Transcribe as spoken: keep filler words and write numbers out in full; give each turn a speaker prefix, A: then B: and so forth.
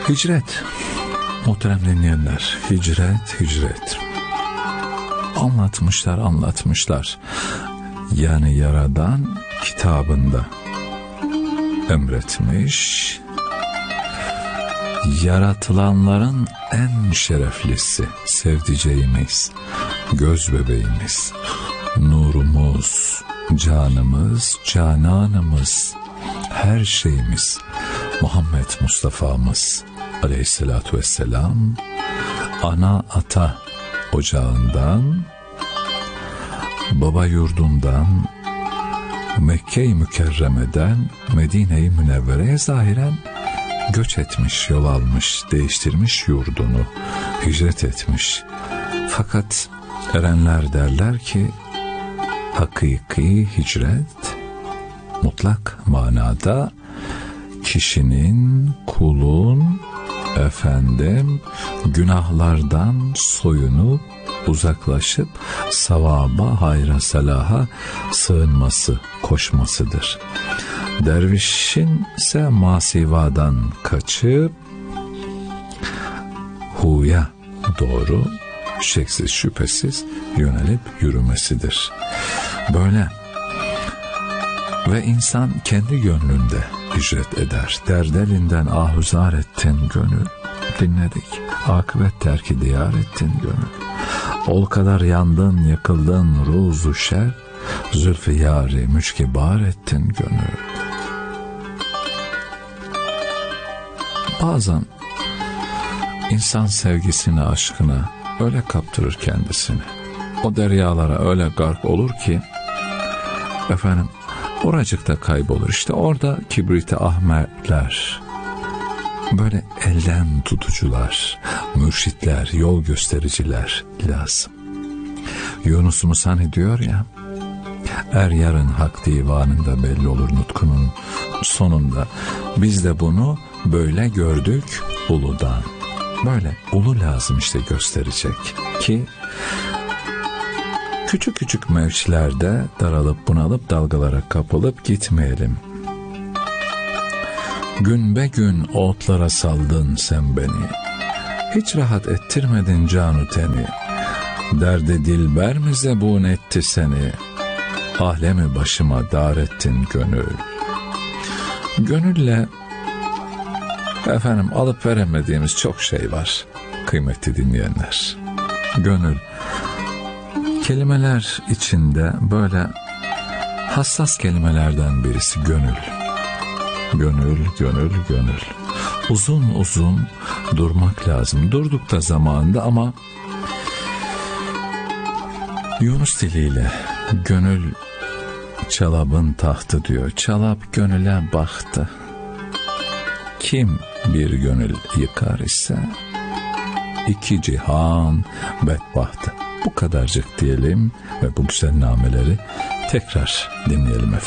A: Hicret, muhterem dinleyenler, hicret, hicret. Anlatmışlar, anlatmışlar. Yani Yaradan kitabında emretmiş, yaratılanların en şereflisi, sevdiceğimiz, göz bebeğimiz, nurumuz, canımız, cananımız, her şeyimiz Muhammed Mustafa'mız aleyhissalatu vesselam ana ata ocağından, baba yurdundan, Mekke-i Mükerreme'den Medine-i Münevvere'ye zahiren göç etmiş, yol almış, değiştirmiş yurdunu, hicret etmiş. Fakat erenler derler ki hakiki hicret mutlak manada kişinin, kulun efendim günahlardan soyunup uzaklaşıp savaba, hayra, salaha sığınması, koşmasıdır. Dervişin ise masivadan kaçıp huya doğru şeksiz şüphesiz yönelip yürümesidir. Böyle. Ve insan kendi gönlünde hicret eder. Derdelinden ahuzar ettin gönül. Dinledik. Akıbet terki diyar ettin gönül. Ol kadar yandın, yakıldın ruzu şer. Zülfü yâri müşkibar ettin gönül. Bazen insan sevgisine, aşkına öyle kaptırır kendisini. O deryalara öyle gark olur ki efendim oracıkta kaybolur. İşte orada kibrit-i ahmerler, böyle elden tutucular, mürşitler, yol göstericiler lazım. Yunus Musani diyor ya, er yarın hak divanında belli olur nutkunun sonunda. Biz de bunu böyle gördük uludan. Böyle ulu lazım işte gösterecek ki küçük küçük mevçilerde daralıp bunalıp dalgalara kapılıp gitmeyelim. Gün be gün otlara saldın sen beni. Hiç rahat ettirmedin canu teni. Derdi dilber mi zebun etti seni. Alemi başıma dar ettin gönül. Gönülle efendim alıp veremediğimiz çok şey var kıymetli dinleyenler. Gönül kelimeler içinde böyle hassas kelimelerden birisi gönül. Gönül, gönül, gönül. Uzun uzun durmak lazım. Durduk da zamanında ama Yunus diliyle gönül çalabın tahtı diyor. Çalap gönüle baktı. Kim bir gönül yıkar ise iki cihan bedbahtı. Bu kadarcık diyelim ve bu güzel nameleri tekrar dinleyelim efendim.